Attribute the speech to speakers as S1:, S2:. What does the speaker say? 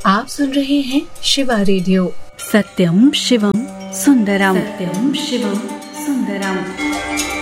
S1: आप सुन रहे हैं शिवा रेडियो।
S2: सत्यम शिवम सुंदरम। सत्यम शिवम सुंदरम।